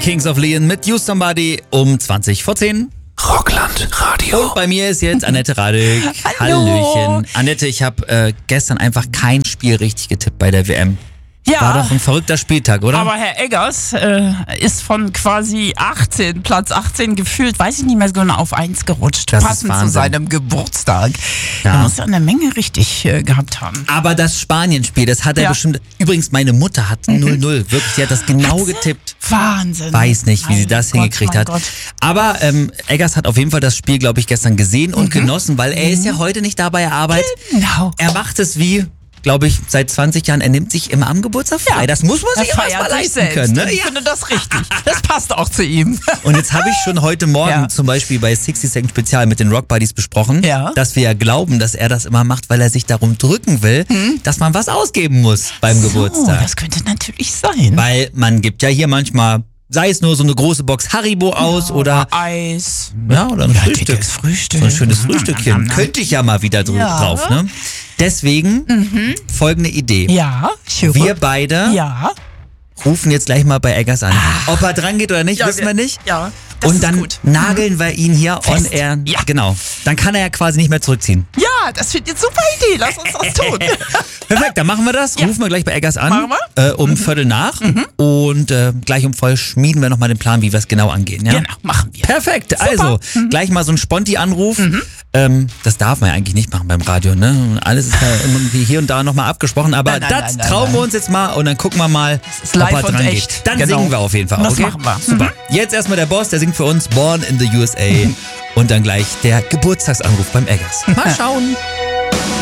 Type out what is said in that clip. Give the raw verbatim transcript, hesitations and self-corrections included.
Kings of Leon mit You Somebody um zwanzig vor zehn. Rockland Radio. Und bei mir ist jetzt Annette Radek. Hallo. Hallöchen. Annette, ich habe äh, gestern einfach kein Spiel richtig getippt bei der W M. Ja, War doch ein verrückter Spieltag, oder? aber Herr Eggers äh, ist von quasi achtzehn, Platz achtzehn gefühlt, weiß ich nicht mehr genau, auf eins gerutscht. Das ist passend zu Wahnsinn. seinem Geburtstag. Ja. Er muss ja eine Menge richtig äh, gehabt haben. Aber das Spanien-Spiel, das hat er Ja. bestimmt... Übrigens, meine Mutter hat null null. Wirklich, sie hat das genau Hat sie? getippt. Wahnsinn. Weiß nicht, wie sie Mein das Gott, hingekriegt mein hat. Gott. Aber ähm, Eggers hat auf jeden Fall das Spiel, glaube ich, gestern gesehen und genossen, weil er ist ja heute nicht da bei der Arbeit. Genau. Er macht es wie, glaube ich, seit zwanzig Jahren. Er nimmt sich immer am Geburtstag frei. Ja. Das muss man Er sich auch erst mal feiert sich leisten selbst. können. Ne? Ich Ja. finde das richtig. Das passt auch zu ihm. Und jetzt habe ich schon heute Morgen Ja. zum Beispiel bei sixty Second Spezial mit den Rock Buddies besprochen, Ja. dass wir ja glauben, dass er das immer macht, weil er sich darum drücken will, dass man was ausgeben muss beim So, Geburtstag. das könnte natürlich sein. Weil man gibt ja hier manchmal, sei es nur so eine große Box Haribo aus oder Eis. ja, oder ein Ja, Frühstück. dickes Frühstück. So ein schönes Nam, nam, Frühstückchen. nam, nam. Könnte ich ja mal wieder dr- Ja. drauf, ne? Deswegen folgende Idee. Ja, ich höre. Wir beide Ja. rufen jetzt gleich mal bei Eggers an. Ob er dran geht oder nicht, Ja, wissen wir nicht. Ja, das Und ist dann gut. nageln wir ihn hier on Fest. air. Ja. Genau. Dann kann er ja quasi nicht mehr zurückziehen. Ja, das finde ich eine super Idee. Lass uns das tun. Perfekt, dann machen wir das. Ja. Rufen wir gleich bei Eggers an. Machen Äh, um Viertel nach. Und äh, gleich um voll schmieden wir nochmal den Plan, wie wir es genau angehen. Ja? Genau, machen wir. Perfekt, also gleich mal so ein Sponti-Anruf. Ähm, das darf man ja eigentlich nicht machen beim Radio, ne? Und alles ist ja irgendwie hier und da nochmal abgesprochen, aber Nein, nein, das nein, nein, trauen wir nein. uns jetzt mal und dann gucken wir mal, ist ob live er und dran echt. geht. Dann Genau. singen wir auf jeden Fall, Das okay? machen wir. Super. Jetzt erstmal der Boss, der singt für uns Born in the U S A und dann gleich der Geburtstagsanruf beim Eggers. Mal schauen.